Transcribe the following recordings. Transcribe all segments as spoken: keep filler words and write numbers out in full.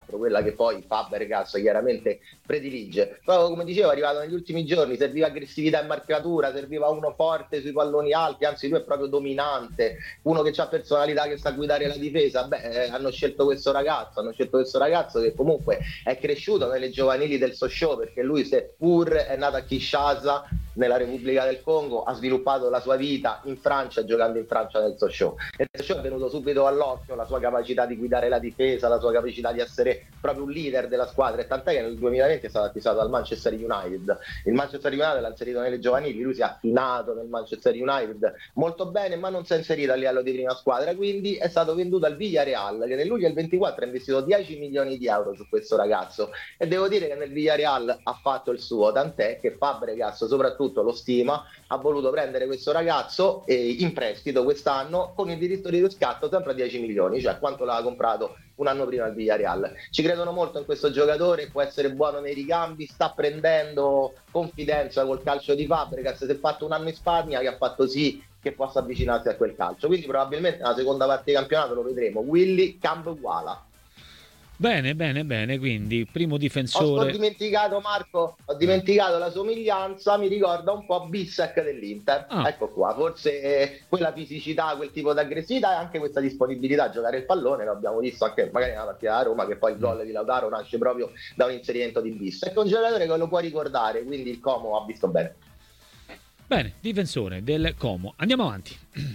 quattro, quella che poi Fabregas chiaramente predilige. Però come dicevo, è arrivato negli ultimi giorni, serviva aggressività e marcatura, serviva uno forte sui palloni alti, anzi lui è proprio dominante, uno che ha personalità, che sa guidare la difesa. Beh, eh, hanno scelto questo ragazzo, hanno scelto questo ragazzo che comunque è cresciuto nelle giovanili del Sochaux, perché lui, seppur è nato a Kinshasa nella Repubblica del Congo, ha sviluppato la sua vita in Francia, giocando in Francia nel Sochaux, e il Sochaux è venuto subito all'occhio la sua capacità di guidare la difesa, la sua capacità di essere proprio un leader della squadra, e tant'è che nel duemilaventi è stato acquistato dal Manchester United. Il Manchester United l'ha inserito nelle giovanili, lui si è affinato nel Manchester United molto bene, ma non si è inserito a livello di prima squadra, quindi è stato venduto al Villarreal, che nel luglio del ventiquattro ha investito dieci milioni di euro su questo ragazzo, e devo dire che nel Villarreal ha fatto il suo, tant'è che Fabregas soprattutto lo stima, ha voluto prendere questo ragazzo eh, in prestito quest'anno con il diritto di riscatto sempre a dieci milioni, cioè quanto l'ha comprato un anno prima il Villarreal. Ci credono molto in questo giocatore, può essere buono nei ricambi, sta prendendo confidenza col calcio di Fabregas, si è fatto un anno in Spagna che ha fatto sì che possa avvicinarsi a quel calcio, quindi probabilmente nella seconda parte di campionato lo vedremo. Willy Cambuala. Bene, bene, bene, quindi primo Ho, ho difensore. dimenticato, Marco, ho dimenticato la somiglianza, mi ricorda un po' Bissek dell'Inter. Ah, Ecco qua, forse eh, quella fisicità, quel tipo di aggressività e anche questa disponibilità a giocare il pallone, lo abbiamo visto anche magari nella partita da Roma, che poi il gol di Lautaro nasce proprio da un inserimento di Bissek. È un giocatore che lo può ricordare, quindi il Como ha visto bene. bene, difensore del Como. Andiamo avanti.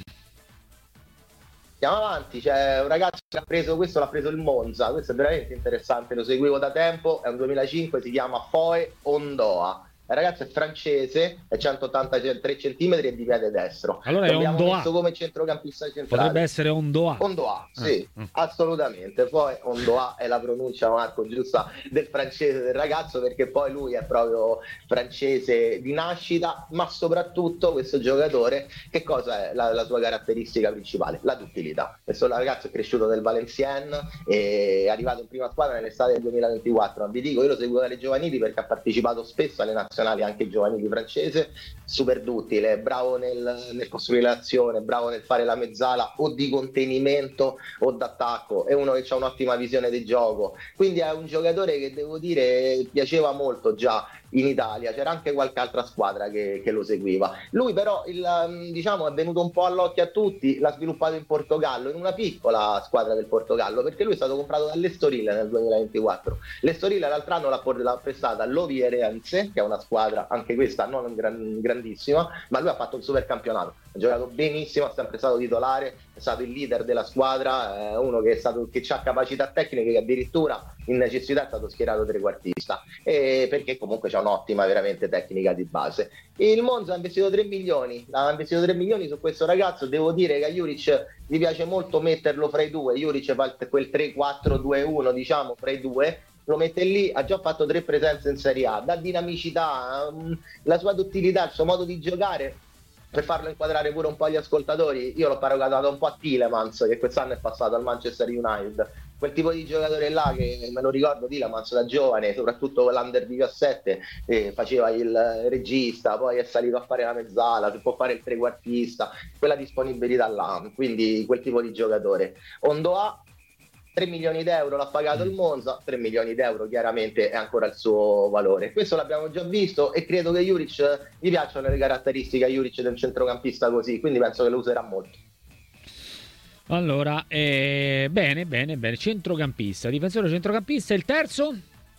Andiamo avanti, c'è un ragazzo che ha preso questo, l'ha preso il Monza, questo è veramente interessante, lo seguivo da tempo, è un duemilacinque, si chiama Foe Ondoa. Il ragazzo è francese, è centottantatré centimetri e di piede destro. Allora è L'abbiamo Ondoa. messo come centrocampista centrale. Potrebbe essere Ondoa. Ondoa, sì, Ah, ah. assolutamente. Poi Ondoa è la pronuncia, Marco, giusta del francese del ragazzo, perché poi lui è proprio francese di nascita, ma soprattutto questo giocatore, che cosa è la, la sua caratteristica principale? La duttilità. Questo ragazzo è cresciuto nel Valenciennes, è arrivato in prima squadra nell'estate del duemilaventiquattro. Vi dico, io lo seguo dalle giovanili perché ha partecipato spesso alle nazionali, anche giovanili francese, super duttile, bravo nel, nel costruire l'azione, bravo nel fare la mezzala o di contenimento o d'attacco, è uno che ha un'ottima visione di gioco, quindi è un giocatore che devo dire piaceva molto già in Italia, c'era anche qualche altra squadra che, che lo seguiva. Lui però il, diciamo, è venuto un po' all'occhio a tutti, l'ha sviluppato in Portogallo, in una piccola squadra del Portogallo, perché lui è stato comprato dall'Estoril nel duemilaventiquattro. L'Estoril l'altro anno l'ha, l'ha prestata all'Ovierense, che è una squadra anche questa non gran, grandissima, ma lui ha fatto un super campionato, ha giocato benissimo, è sempre stato titolare, è stato il leader della squadra, è uno che, è stato, che ha capacità tecniche, che addirittura in necessità è stato schierato trequartista, e perché comunque c'è un'ottima veramente tecnica di base. Il Monza ha investito tre milioni, ha investito tre milioni su questo ragazzo. Devo dire che a Juric gli piace molto metterlo fra i due, Juric fa quel tre quattro due uno, diciamo, fra i due, lo mette lì, ha già fatto tre presenze in Serie A, dà dinamicità, la sua duttilità, il suo modo di giocare. Per farlo inquadrare pure un po' agli ascoltatori, io l'ho paragonato un po' a Tielemans, che quest'anno è passato al Manchester United, quel tipo di giocatore là che me lo ricordo Tielemans da giovane, soprattutto con l'Under diciassette, eh, faceva il regista, poi è salito a fare la mezzala, può fare il trequartista, quella disponibilità là, quindi quel tipo di giocatore. Ondoa, tre milioni di euro l'ha pagato il Monza, tre milioni di euro chiaramente è ancora il suo valore. Questo l'abbiamo già visto e credo che Juric, gli piacciono le caratteristiche a Juric del centrocampista così, quindi penso che lo userà molto. Allora, eh, bene, bene, bene. Centrocampista, difensore centrocampista. Il terzo?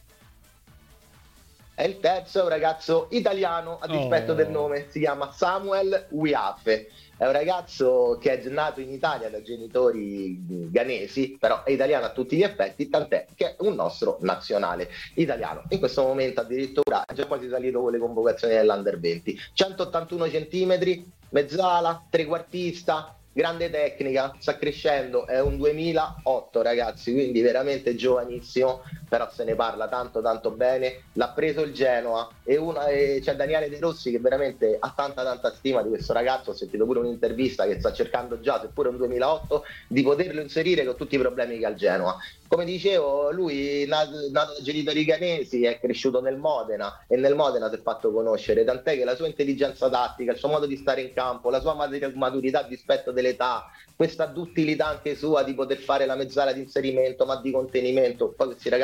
E il terzo è un ragazzo italiano, a dispetto Oh. del nome, si chiama Samuel Wiafe. È un ragazzo che è nato in Italia da genitori ghanesi, però è italiano a tutti gli effetti, tant'è che è un nostro nazionale italiano. In questo momento addirittura è già quasi salito con le convocazioni dell'Under venti. centottantuno centimetri, mezzala, trequartista, grande tecnica, sta crescendo, è un duemilaotto ragazzi, quindi veramente giovanissimo, però se ne parla tanto tanto bene. L'ha preso il Genoa e, una, e c'è Daniele De Rossi che veramente ha tanta tanta stima di questo ragazzo. Ho sentito pure un'intervista che sta cercando già, seppure un duemilaotto, di poterlo inserire con tutti i problemi che ha il Genoa. Come dicevo, lui nato, nato da genitori ghanesi, è cresciuto nel Modena e nel Modena si è fatto conoscere, tant'è che la sua intelligenza tattica, il suo modo di stare in campo, la sua maturità a dispetto dell'età, questa duttilità anche sua di poter fare la mezzala di inserimento ma di contenimento, poi questi ragazzi